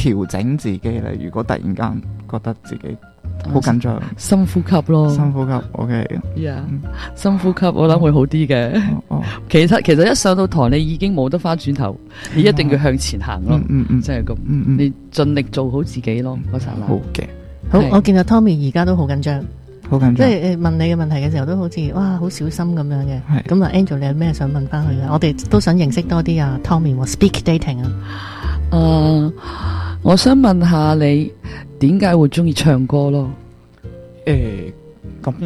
調整自己咧？如果突然間覺得自己好緊張， 深呼吸咯， 深呼吸 OK。 深呼吸我諗會好啲嘅。其實一上到台你已經冇得翻轉頭，你一定要向前行咯。即係咁，你盡力做好自己咯嗰剎那。 好嘅， 好，我見到 Tommy 而家都好緊張， 好緊張， 即係問你嘅問題嘅時候都好似哇好小心咁樣嘅。咁啊 Angel 你有咩想問翻佢嘅？我哋都想認識多啲啊 Tommy 和 Speak Dating 啊。 我想問下你點解會中意唱歌咯？ 咁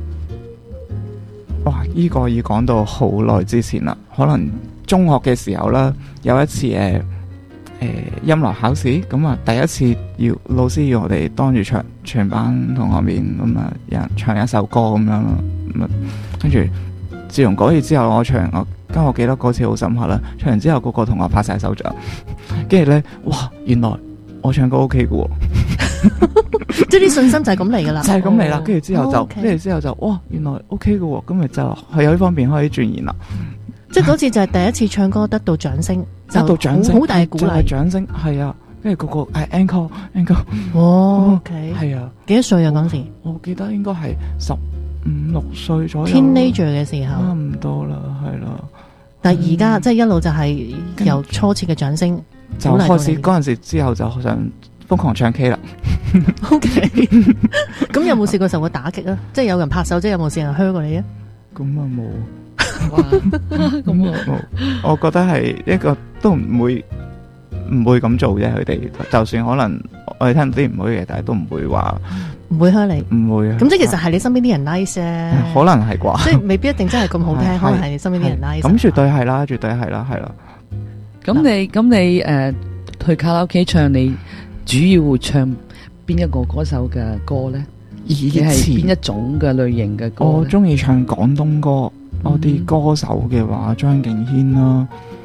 呢個要講到好耐之前啦，可能中學嘅時候啦，有一次音樂考試，咁啊第一次老師要我哋當住全班同學面咁啊，有人唱一首歌咁樣咯，咁啊跟住自從嗰次之後，我記得嗰次好深刻啦。唱完之後，個個同學拍晒手掌，跟住咧，哇！原來我唱歌 OK 嘅喎， 即係啲信心就係咁嚟噶啦， 就係咁嚟啦。跟住之後就，哇！原來 OK 嘅喎，咁咪就係有呢方面可以鑽研啦。 即係嗰次就係第一次唱歌得到掌聲， 得到掌聲， 好大鼓勵， 掌聲係啊。跟住個係 encore。 哦 ，OK， 係啊。 幾多歲啊嗰時？ 我記得應該係15-16歲左右 ，teenager 嘅時候， 差唔多啦，係啦。 但係而家即係一路就係由初次嘅掌聲就開始嗰陣時之後就想瘋狂唱 K 啦。 OK， 咁有冇試過受過打擊啊？即係有人拍手，即係有冇試人噓過你啊？ 咁啊冇，咁啊冇。我覺得係一個都唔會咁做啫。佢哋就算可能我哋聽到啲唔好嘅嘢，但係都唔會話唔會噓你， 唔會啊。 咁即係其實係你身邊啲人 nice 啫， 可能係啩， 即係未必一定真係咁好聽，可能係你身邊啲人 nice。 咁絕對係啦，絕對係啦，係啦。 咁你去卡拉 OK 唱，你主要會唱邊一個歌手嘅歌咧？ 以前係邊一種嘅類型嘅歌？ 我中意唱廣東歌多啲。歌手嘅話，張敬軒啦，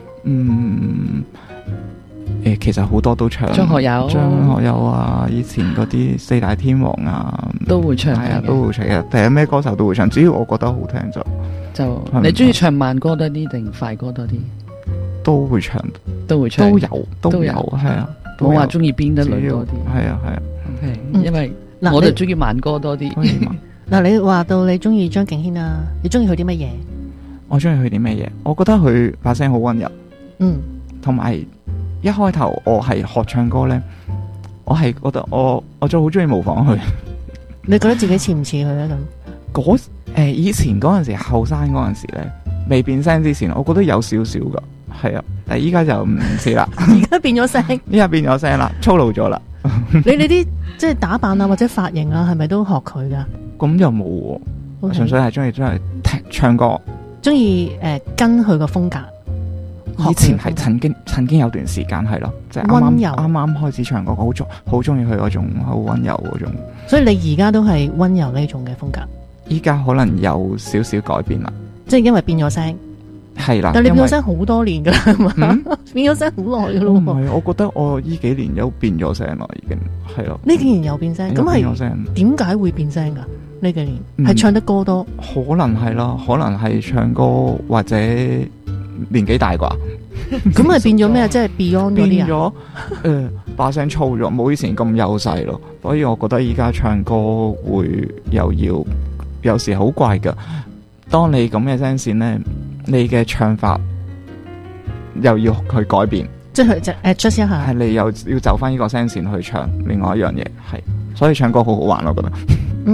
其實好多都唱。張學友啊，以前嗰啲四大天王啊，都會唱。係啊，都會唱嘅。睇下咩歌手都會唱，只要我覺得好聽就。 你中意唱慢歌多啲定快歌多啲？ 都會唱，都有，係啊。 我話中意邊一類多啲？ 係啊。 OK，因為我就中意慢歌多啲。 嗱，你話到你中意張敬軒啊，你中意佢啲乜嘢？ 我中意佢啲乜嘢？我覺得佢把聲好溫柔。同埋一開頭我係學唱歌咧，我係覺得我就好中意模仿佢。 你覺得自己似唔似佢咧咁？ 以前嗰陣時後生嗰陣時咧，未變聲之前，我覺得有少少噶，係啊，但係依家就唔似啦。 而家變咗聲， 依家變咗聲啦，粗魯咗啦。 你啲即係打扮啊，或者髮型啊，係咪都學佢噶？ 咁又冇喎，純粹係中意唱歌，中意跟佢個風格。 以前係曾經有段時間係咯，即係啱啱開始唱歌，好中意佢嗰種好溫柔嗰種。 所以你而家都係溫柔呢種嘅風格？ 依家可能有少少改變啦， 即係因為變咗聲。 係啦， 但係你變咗聲好多年噶啦，係嘛？變咗聲好耐噶咯。 唔係，我覺得我呢幾年都變咗聲啦，已經係咯。 呢幾年又變聲，咁係點解會變聲噶？呢幾年係唱得歌多， 可能係啦，可能係唱歌或者年紀大啩。 咁係變咗咩？即係 Beyond 嗰啲變咗把聲粗咗，冇以前咁幼細咯。所以我覺得依家唱歌會有時好怪噶。當你咁嘅聲線咧，你嘅唱法又要去改變， 即係就 adjust 一下。 係你又要就翻呢個聲線去唱另外一樣嘢，係，所以唱歌好好玩咯，我覺得。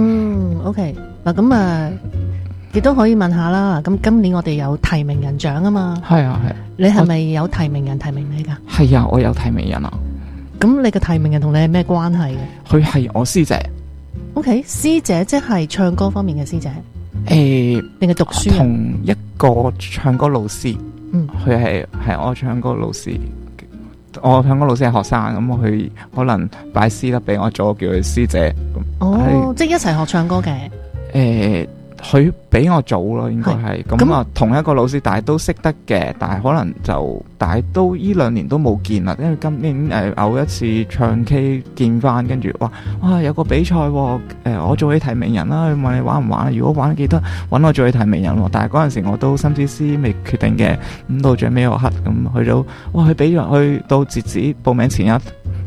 OK 嗱，咁亦都可以問下啦。咁今年我哋有提名人獎啊嘛。 係啊係。 你係咪有提名人提名你噶？ 係啊，我有提名人啊。咁你嘅提名人同你係咩關係嘅？ 佢係我師姐。 OK， 師姐即係唱歌方面嘅師姐。定係讀書？ 同一個唱歌老師。佢係我唱歌老師。我唱歌老師係學生，咁佢可能擺師粒俾我做，叫佢師姐。 即係一齊學唱歌嘅。 佢俾我做咯，應該係咁啊。同一個老師，但係都識得嘅，但係可能但係都呢2年都冇見啦。因為今年偶一次唱 K 見翻，跟住哇有個比賽喎，我做起提名人啦，問你玩唔玩？如果玩記得揾我做起提名人喎。但係嗰陣時我都心思思未決定嘅，咁到最尾嗰刻咁去到，哇！佢俾咗去到截止報名前一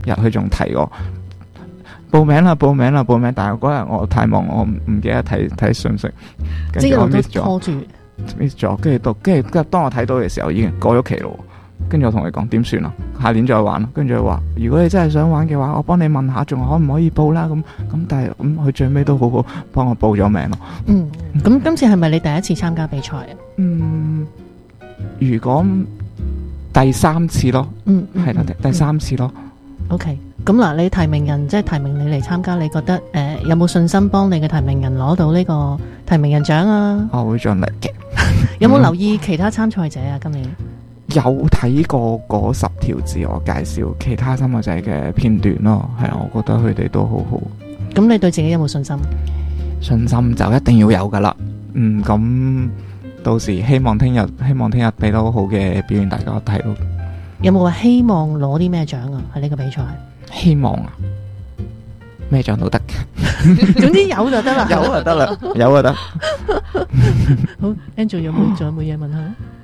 日佢仲提我報名啦，但係嗰日我太忙，我唔記得睇信息，跟住我 miss 咗，跟住當我睇到嘅時候已經過咗期咯。跟住我同佢講點算啊？下年再玩咯。跟住佢話如果你真係想玩嘅話，我幫你問下仲可唔可以報啦。咁但係佢最尾都好好幫我報咗名咯。 咁今次係咪你第一次參加比賽啊？ 如果第三次咯，係啦，第三次咯。 OK， 咁嗱，你提名人即係提名你嚟參加，你覺得有冇信心幫你嘅提名人攞到呢個提名人獎啊？ 我會盡力嘅。 有冇留意其他參賽者啊？今年有睇過嗰10條自我介紹其他參賽者嘅片段咯，係啊，我覺得佢哋都好好。 咁你對自己有冇信心？ 信心就一定要有噶啦。咁到時希望聽日俾到好嘅表現大家睇到。 有冇話希望攞啲咩獎啊？喺呢個比賽希望啊，咩獎都得嘅。 總之有就得啦， 有就得啦，有就得。 好 ，Angel 仲有冇嘢問下？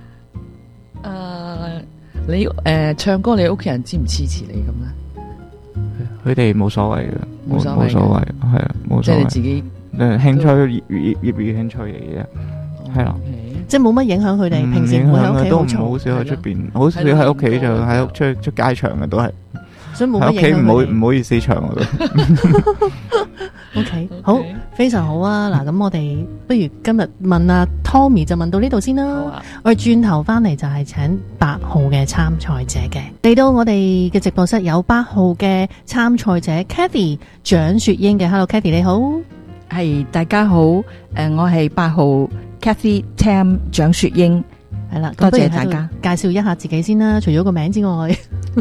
你唱歌，你屋企人支唔支持你咁咧？ 佢哋冇所謂嘅，冇所謂，係啊，冇所謂。 即係你自己興趣業餘興趣嚟嘅，係啦。 即係冇乜影響佢哋，平時唔會喺屋企都唔好少喺出邊，好少喺屋企就喺出街唱嘅都係。 所以冇乜影響。 喺屋企唔好意思唱我都。 OK， 好，非常好啊！嗱，咁我哋不如今日問阿 Tommy 就問到呢度先啦。我哋轉頭翻嚟就係請8號嘅參賽者嘅，嚟到我哋嘅直播室有8號嘅參賽者 Cathy 蔣雪英嘅。Hello Cathy 你好， 係大家好，我係8號 Cathy Tam 蔣雪英， 係啦， 多謝大家。 介紹一下自己先啦，除咗個名之外。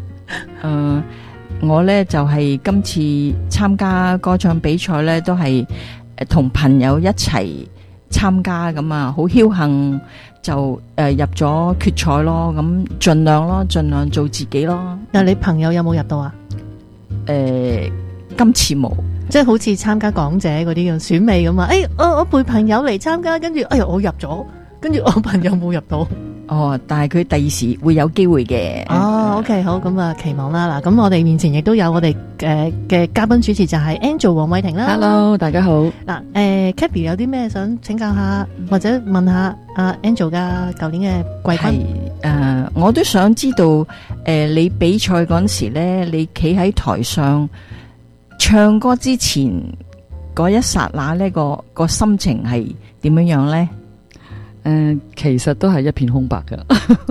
我呢就係今次參加歌唱比賽呢，都係同朋友一齊參加咁啊，好僥倖就入咗決賽咯，咁盡量做自己咯。 但係你朋友有冇入到啊？ 今次冇， 即係好似參加港姐嗰啲咁選美咁啊！我陪朋友嚟參加，跟住我入咗，跟住我朋友冇入到。 哦，但係佢第二時會有機會嘅。 哦，OK， 好，咁啊，期望啦。嗱，咁我哋面前亦都有我哋嘅嘉賓主持就係 Angel 黃慧婷啦。 Hello， 大家好。 嗱，Cathy 有啲咩想請教下或者問下阿 Angel 噶舊年嘅季軍？ 我都想知道你比賽嗰陣時咧，你企喺台上唱歌之前嗰一剎那呢個心情係點樣咧？ 其實都係一片空白噶，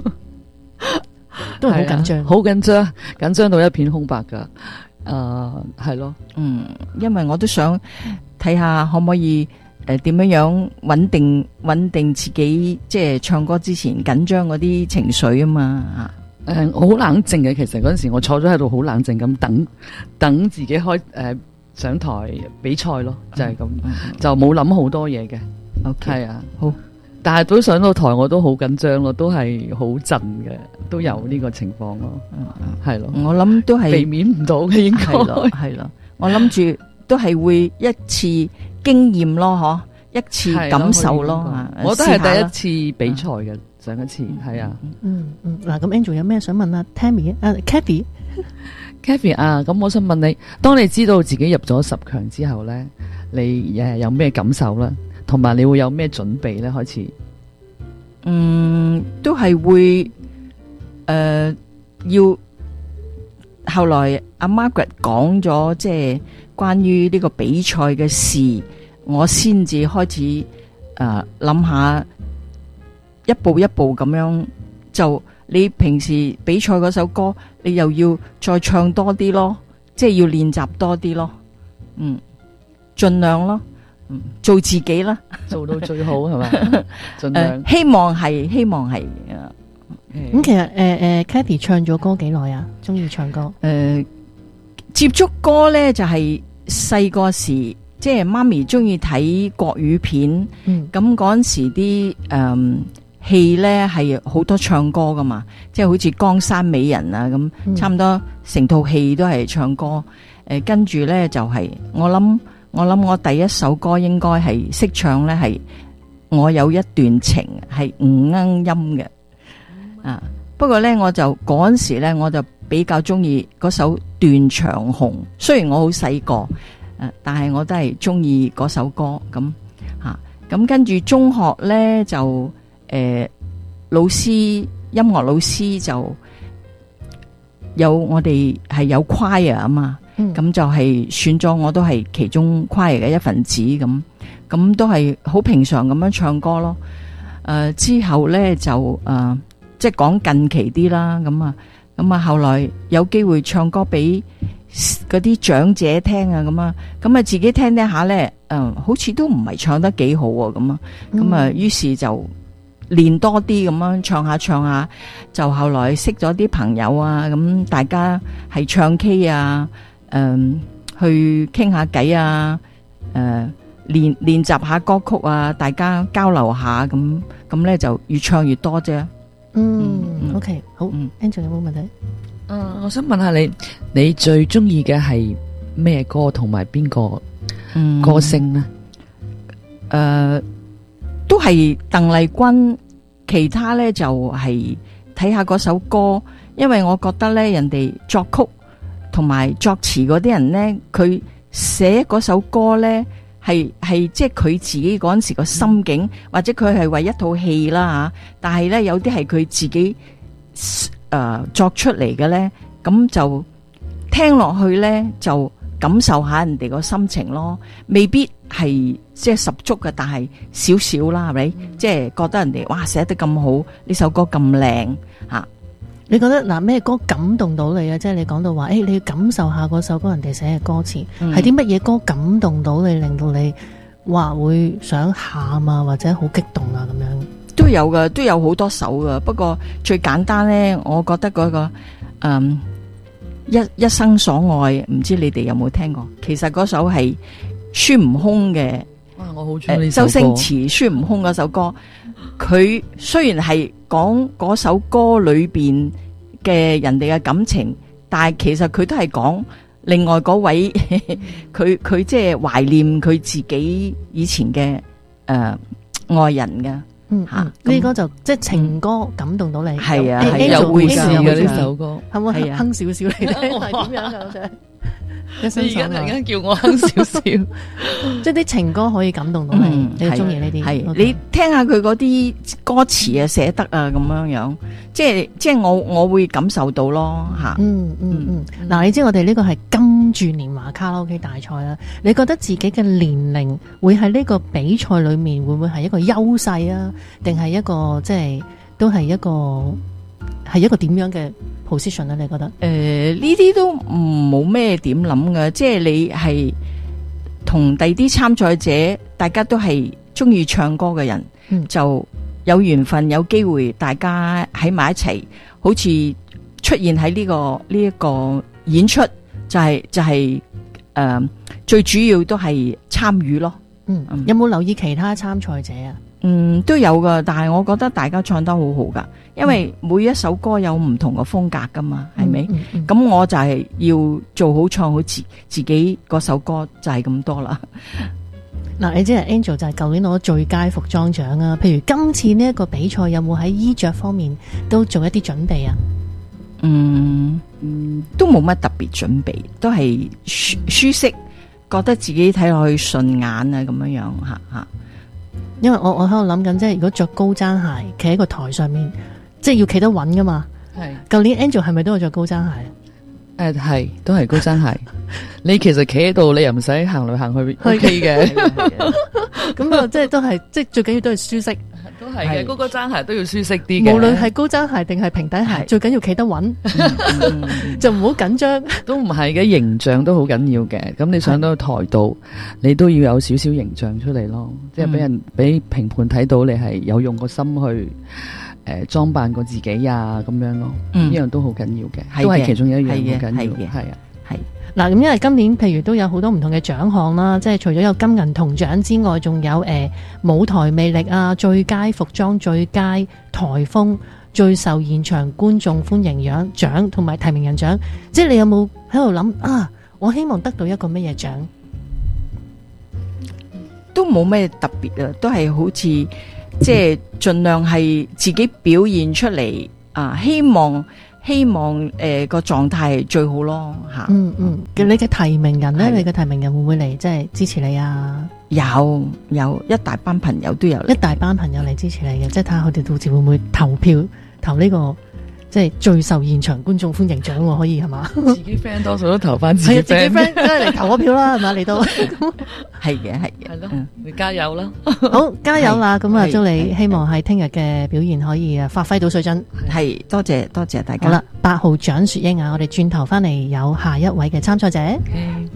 都係好緊張， 好緊張到一片空白噶。係咯， 因為我都想睇下可唔可以點樣穩定自己，即係唱歌之前緊張嗰啲情緒啊嘛。 我好冷靜嘅，其實嗰陣時我坐咗喺度好冷靜咁等自己上台比賽咯，就係咁，就冇諗好多嘢嘅。 OK， 係啊，好。但係都上到台我都好緊張咯，都係好震嘅，都有呢個情況咯，係咯。 我諗都係避免唔到嘅，應該係咯。我諗住都係會一次經驗咯，一次感受咯。 我都係第一次比賽嘅，上一次係啊。 嗱，咁 Angel 有咩想問啊 Tammy 啊 Cathy 啊，咁我想問你，當你知道自己入咗10強之後咧，你有咩感受咧？同埋你會有咩準備咧？開始， 都係會要後來阿 Margaret 講咗，即係關於呢個比賽嘅事，我先至開始諗下一步一步咁樣。就你平時比賽嗰首歌，你又要再唱多啲咯，即係要練習多啲咯。盡量咯。做自己啦， 做到最好係咪？盡量希望係。 咁其實Cathy 唱咗歌幾耐啊？中意唱歌？ 接觸歌咧就係細個時，即係媽咪中意睇國語片，咁嗰陣時啲戲咧係好多唱歌噶嘛，即係好似江山美人啊咁，差唔多成套戲都係唱歌。跟住咧就係我諗我第一首歌應該係識唱咧，係我有一段情係吳鶯音嘅。不過咧我就嗰陣時咧我就比較中意嗰首斷腸紅，雖然我好細個，但係我都係中意嗰首歌咁吓。咁跟住中學咧就老師音樂老師就有我哋係有 choir 啊嘛，咁就係選咗我都係其中 choir 嘅一份子咁都係好平常咁樣唱歌咯。之後咧就即係講近期啲啦，咁啊後來有機會唱歌俾嗰啲長者聽啊，咁啊自己聽聽下咧，好似都唔係唱得幾好喎，咁啊於是就練多啲咁樣唱下，就後來識咗啲朋友啊，咁大家係唱 K 啊，去傾下偈啊，練習下歌曲啊，大家交流下咁咧就越唱越多啫。 OK， 好，Angel 有冇問題？ 我想問下你最中意嘅係咩歌，同埋邊個歌星呢？ 都係鄧麗君，其他咧就係睇下嗰首歌，因為我覺得咧人哋作曲同埋作詞嗰啲人咧，佢寫嗰首歌咧係即係佢自己嗰陣時個心境，或者佢係為一套戲啦吓，但係咧有啲係佢自己作出嚟嘅咧，咁就聽落去咧就感受下人哋個心情咯，未必係即係十足嘅，但係少少啦，係咪？即係覺得人哋哇寫得咁好，呢首歌咁靚吓。 你覺得嗱咩歌感動到你啊？即係你講到話，你要感受下嗰首歌人哋寫嘅歌詞，係啲乜嘢歌感動到你，令到你話會想喊啊，或者好激動啊咁樣？ 都有噶，都有好多首噶。不過最簡單咧，我覺得嗰個一生所愛，唔知你哋有冇聽過？其實嗰首係孫悟空嘅。 哇，我好中意呢首歌。 周星馳孫悟空嗰首歌，佢雖然係講嗰首歌裏邊嘅人哋嘅感情，但係其實佢都係講另外嗰位佢即係懷念佢自己以前嘅愛人嘅。 呢個就即係情歌感動到你。 係啊， 係有回事嘅呢首歌， 可唔可以哼少少嚟聽？係點樣噶？好似你而家突然間叫我哼少少， 即係啲情歌可以感動到你，你中意呢啲？ 係你聽下佢嗰啲歌詞啊，寫得啊咁樣，即係我會感受到咯吓。 嗱，你知我哋呢個係金鑄年華卡拉 OK 大賽啦，你覺得自己嘅年齡會喺呢個比賽裏面會唔會係一個優勢啊？定係一個即係都係一個點樣嘅 position 咧？你覺得？ 呢啲都冇咩點諗嘅，即係你係同第啲參賽者，大家都係中意唱歌嘅人，就有緣分有機會，大家喺埋一齊，好似出現喺呢一個演出，就係最主要都係參與咯。 有冇留意其他參賽者啊？ 都有噶，但係我覺得大家唱得好好噶，因為每一首歌有唔同嘅風格噶嘛，係咪？咁我就係要做好唱好自己嗰首歌，就係咁多啦。 嗱，你知係 Angel 就係舊年攞最佳服裝獎啊，譬如今次呢一個比賽有冇喺衣着方面都做一啲準備啊？ 都冇乜特別準備，都係舒適，覺得自己睇落去順眼啊，咁樣吓。 因為我喺度諗緊，即係如果着高踭鞋，企喺個台上面，即係要企得穩噶嘛。係，舊年 Angel 係咪都有着高踭鞋？ 係，都係高踭鞋。你其實企喺度，你又唔使行嚟行去 OK 嘅。 咁啊，即係都係，即係最緊要都係舒適。 都係嘅，高踭鞋都要舒適啲嘅。 無論係高踭鞋定係平底鞋，最緊要企得穩，就唔好緊張。 都唔係嘅，形象都好緊要嘅。咁你上到台度，你都要有少少形象出嚟咯。即係俾評判睇到你係有用個心去裝扮過自己啊，咁樣咯。呢樣都好緊要嘅，都係其中一樣好緊要嘅。係啊，係。 嗱，咁因為今年譬如都有好多唔同嘅獎項啦，即係除咗有金銀銅獎之外，仲有舞台魅力啊、最佳服裝、最佳台風、最受現場觀眾歡迎獎同埋提名人獎。即係你有冇喺度諗啊？我希望得到一個乜嘢獎？ 都冇咩特別啊，都係好似即係盡量係自己表現出嚟啊，希希望個狀態係最好咯吓。 你嘅提名人咧， 係你嘅提名人會唔會嚟即係支持你啊？ 有一大班朋友都有嚟， 一大班朋友嚟支持你嘅，即係睇下佢哋到時會唔會投票投呢個即係最受現場觀眾歡迎獎喎，可以係嘛？ 自己 friend 多數都投翻自己係啊，自己 friend， friend 真係嚟投我票啦，係嘛？嚟到係嘅。 係咯，你加油啦！ 好加油啦！咁啊， 係祝你希望喺聽日嘅表現可以發揮到水準。 係多謝大家。 好啦，8號蔣雪英啊，我哋轉頭翻嚟有下一位嘅參賽者。 Okay